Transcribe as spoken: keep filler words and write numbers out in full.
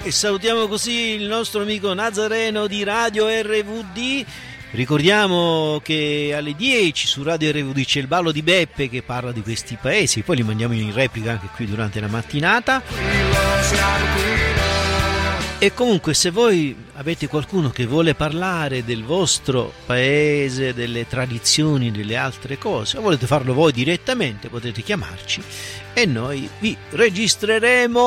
E salutiamo così il nostro amico Nazareno di Radio R V D. Ricordiamo che alle dieci su Radio R V D c'è il ballo di Beppe che parla di questi paesi, poi li mandiamo in replica anche qui durante la mattinata. E comunque, se voi avete qualcuno che vuole parlare del vostro paese, delle tradizioni, delle altre cose, o volete farlo voi direttamente, potete chiamarci e noi vi registreremo.